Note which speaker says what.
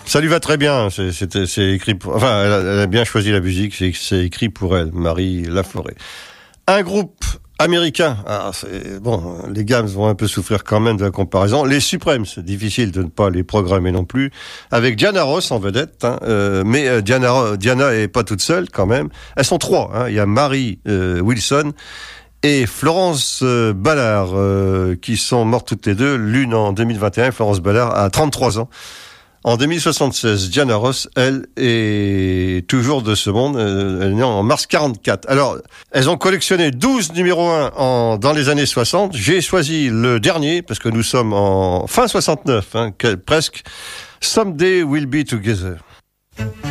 Speaker 1: Ça lui va très bien. C'est écrit pour... Enfin, elle a bien choisi la musique. C'est écrit pour elle, Marie Laforêt. Un groupe américain. Bon, les gammes vont un peu souffrir quand même de la comparaison. Les Supremes, c'est difficile de ne pas les programmer non plus. Avec Diana Ross en vedette. Mais Diana est pas toute seule quand même. Elles sont trois. Il y a Mary Wilson et Florence Ballard qui sont mortes toutes les deux. L'une en 2021, Florence Ballard a 33 ans. En 2076, Diana Ross, elle, est toujours de ce monde. Elle est née en mars 44. Alors, elles ont collectionné 12 numéros 1 dans les années 60. J'ai choisi le dernier, parce que nous sommes en fin 69, presque. Someday We'll Be Together.